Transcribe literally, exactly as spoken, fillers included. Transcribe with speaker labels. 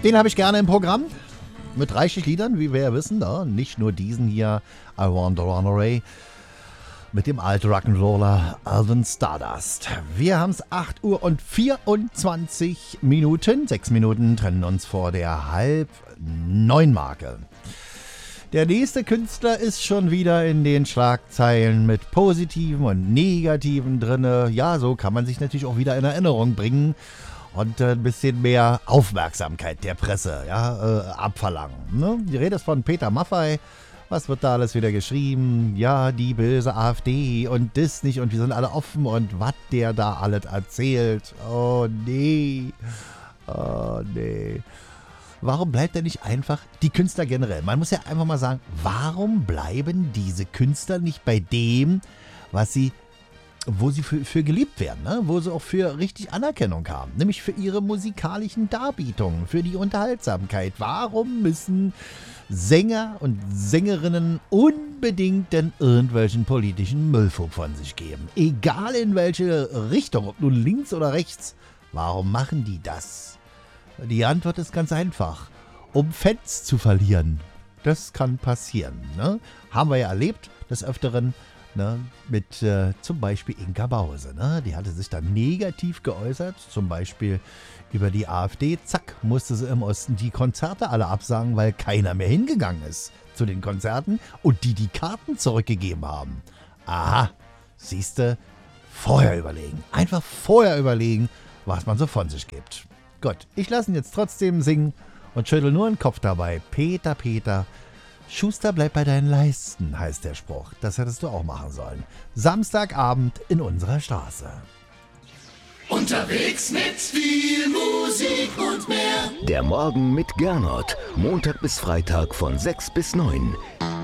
Speaker 1: Den habe ich gerne im Programm. Mit reichlich Liedern, wie wir ja wissen. Ne? Nicht nur diesen hier, I Want to Run Away. Mit dem alten Rock'n'Roller Alvin Stardust. Wir haben es acht Uhr und vierundzwanzig Minuten. Sechs Minuten trennen uns vor der halb neun Marke. Der nächste Künstler ist schon wieder in den Schlagzeilen mit Positiven und Negativen drinne. Ja, so kann man sich natürlich auch wieder in Erinnerung bringen und ein bisschen mehr Aufmerksamkeit der Presse ja, äh, abverlangen. Ne? Die Rede ist von Peter Maffay. Was wird da alles wieder geschrieben? Ja, die böse AfD und das nicht und wir sind alle offen und was der da alles erzählt. Oh nee, oh nee. Warum bleibt er nicht einfach die Künstler generell? Man muss ja einfach mal sagen, warum bleiben diese Künstler nicht bei dem, was sie, wo sie für, für geliebt werden, ne? Wo sie auch für richtig Anerkennung haben, nämlich für ihre musikalischen Darbietungen, für die Unterhaltsamkeit. Warum müssen Sänger und Sängerinnen unbedingt denn irgendwelchen politischen Müllfug von sich geben? Egal in welche Richtung, ob nun links oder rechts. Warum machen die das? Die Antwort ist ganz einfach. Um Fans zu verlieren. Das kann passieren. Ne? Haben wir ja erlebt, des Öfteren, ne? Mit äh, zum Beispiel Inka Bause. Ne? Die hatte sich dann negativ geäußert, zum Beispiel über die AfD. Zack, musste sie im Osten die Konzerte alle absagen, weil keiner mehr hingegangen ist zu den Konzerten und die die Karten zurückgegeben haben. Aha, siehste, vorher überlegen. Einfach vorher überlegen, was man so von sich gibt. Gut, ich lasse ihn jetzt trotzdem singen und schüttel nur den Kopf dabei. Peter, Peter, Schuster, bleib bei deinen Leisten, heißt der Spruch. Das hättest du auch machen sollen. Samstagabend in unserer Straße.
Speaker 2: Unterwegs mit viel Musik und mehr.
Speaker 3: Der Morgen mit Gernot. Montag bis Freitag von sechs bis neun.